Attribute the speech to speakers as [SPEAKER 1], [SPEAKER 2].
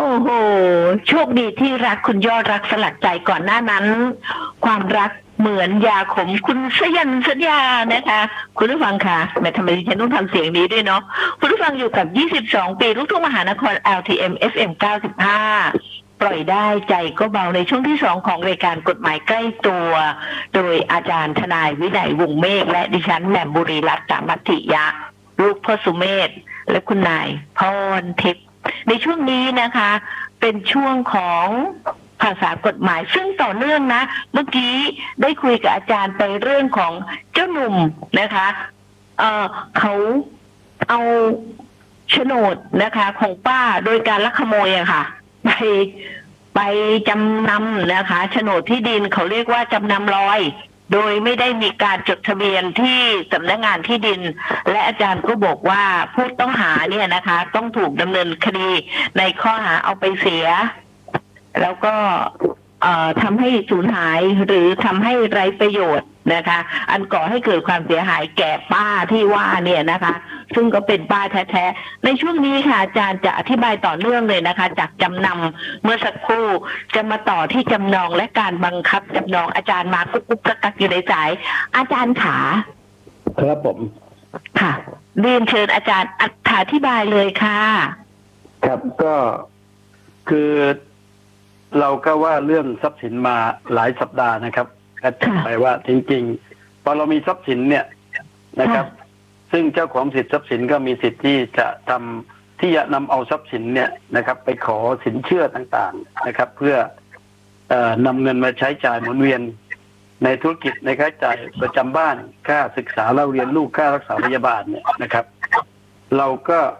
[SPEAKER 1] โหโชคดีที่รักคุณยอดรักสลักใจก่อนหน้านั้นความรักเหมือนยาขมคุณสยันสัญญานะคะคุณผู้ฟังค่ะแม่ทำไมฉันต้องทำเสียงนี้ด้วยเนาะคุณผู้ฟังอยู่กับ22 ปีลูกทุ่งมหานคร LTM FM 95ปล่อยได้ใจก็เบาในช่วงที่2ของรายการกฎหมายใกล้ตัวโดยอาจารย์ทนายวินัยวงศ์เมฆและดิฉันแหม่มบุรีรัตน์กามัตถิยะลูกพ่อสุเมธและคุณนายพรทิพย์ในช่วงนี้นะคะเป็นช่วงของภาษากฎหมายซึ่งต่อเนื่องนะเมื่อกี้ได้คุยกับอาจารย์ไปเรื่องของเจ้าหนุ่มนะคะเขาเอาโฉนดนะคะของป้าโดยการลักขโมยอะค่ะไปจำนำนะคะโฉนดที่ดินเขาเรียกว่าจำนำรอยโดยไม่ได้มีการจดทะเบียนที่สำนักงานที่ดินและอาจารย์ก็บอกว่าผู้ต้องหาเนี่ยนะคะต้องถูกดำเนินคดีในข้อหาเอาไปเสียแล้วก็ทำให้สูญหายหรือทำให้ไร้ประโยชน์นะคะอันก่อให้เกิดความเสียหายแก่ป้าที่ว่าเนี่ยนะคะซึ่งก็เป็นป้าแท้ๆในช่วงนี้ค่ะอาจารย์จะอธิบายต่อเนื่องเลยนะคะจากจำนำเมื่อสักครู่จะมาต่อที่จำนองและการบังคับจำนองอาจารย์มากุ๊กกักอยู่ในสายอาจารย์ขา
[SPEAKER 2] ครับผม
[SPEAKER 1] ค่ะเรียนเชิญอาจารย์อธิบายเลยค่ะ
[SPEAKER 2] ครับก็คือเราก็ว่าเรื่องทรัพย์สินมาหลายสัปดาห์นะครับก็จะไปว่าจริงๆพอเรามีทรัพย์สินเนี่ยนะครับซึ่งเจ้าของสิทธิทรัพย์สินก็มีสิทธิ์ที่จะนำเอาทรัพย์สินเนี่ยนะครับไปขอสินเชื่อต่างๆนะครับเพื่อนำเงินมาใช้จ่ายหมุนเวียนในธุรกิจในค่าใช้จ่ายประจำบ้านค่าศึกษาเล่าเรียนลูกค่ารักษาพยาบาลเนี่ยนะครับเราก็